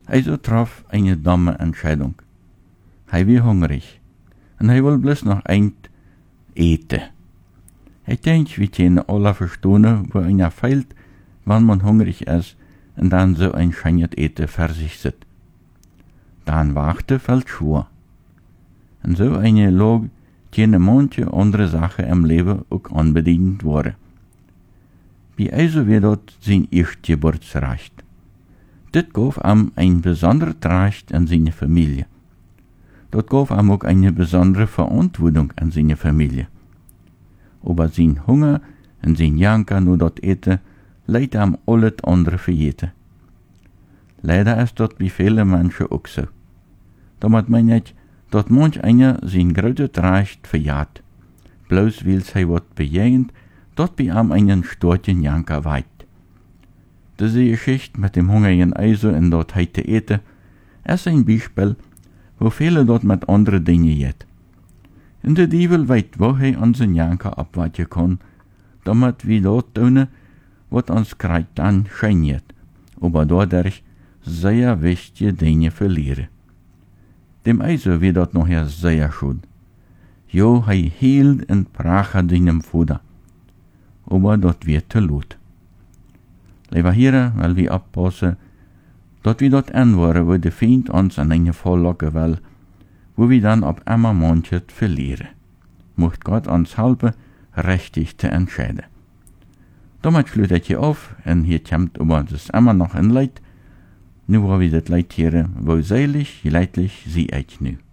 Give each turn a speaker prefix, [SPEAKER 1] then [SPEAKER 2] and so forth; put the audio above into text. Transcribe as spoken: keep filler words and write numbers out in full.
[SPEAKER 1] Also traf eine dumme Entscheidung. Hij wie hungrig. En hij wil bloß noch ein eten. Ich denk, wir können alle verstehen, wo einer fehlt, wenn man hungrig ist und dann so ein schönes Eten für sich sitzt. Dann wachte fällt schwur. Und so eine Log können manche andere Sachen im Leben auch unbedingt worden. Bei also wird dort sein Erstgeburtsrecht. Das gab ihm ein besonderes Recht an seine Familie. Dort gab ihm auch eine besondere Verantwortung an seine Familie. Aber sein Hunger und sein Janker nur dort eten, leidt ihm alles andere vergeten. Leider ist dort bei vielen Menschen auch so. Damit meine ich, dass manch einer sein größtes Recht verjagt, bloß weil sie wat bejähnt, dort bei ihm einen storchen Janker weit. Diese Geschichte mit dem hungrigen Eise und dort heute eten, ist ein Beispiel, wo viele dort mit anderen Dingen jet. Und der Diebel weiß, wo er unseren Janker abwarten kann, damit wir dort tun, was uns gerade dann scheint, aber dadurch sehr wichtige Dinge verlieren. Dem Eise wird dort nachher sehr schön. Jo, er hielt und brach an seinem Futter, aber dort wird zu laut. Lieber hier, weil wir abpassen, dort wir dort anwaren, wo der Feind uns an eine Vorlage will, wo wir dann ab einmal manches verlieren. Mocht Gott uns helfen, richtig zu entscheiden. Damit schließt ich hier auf, und hier kommt aber das immer noch ein Leid. Nu wo wir das Leid hier, wo seilig, leidlich, sie euch nu.